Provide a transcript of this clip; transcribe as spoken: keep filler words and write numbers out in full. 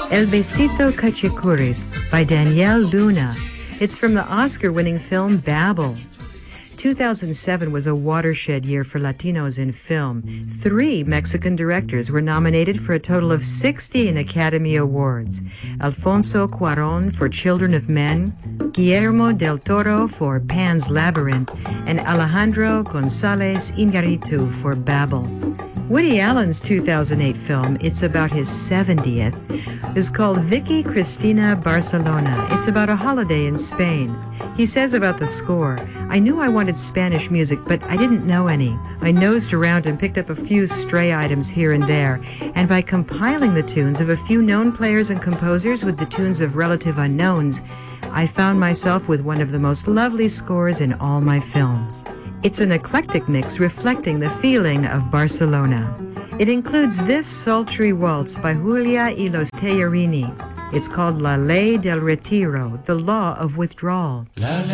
El Besito Cachicuris by Daniel Luna. It's from the Oscar-winning film Babel. two thousand seven was a watershed year for Latinos in film. Three Mexican directors were nominated for a total of sixteen Academy Awards. Alfonso Cuarón for Children of Men, Guillermo del Toro for Pan's Labyrinth, and Alejandro González Iñárritu for Babel. Woody Allen's two thousand eight film, it's about his seventieth, is called Vicky Cristina Barcelona. It's about a holiday in Spain. He says about the score, "I knew I wanted Spanish music, but I didn't know any. I nosed around and picked up a few stray items here and there, and by compiling the tunes of a few known players and composers with the tunes of relative unknowns, I found myself with one of the most lovely scores in all my films." It's an eclectic mix reflecting the feeling of Barcelona. It includes this sultry waltz by Julia y los Tellarini. It's called La Ley del Retiro, the law of withdrawal.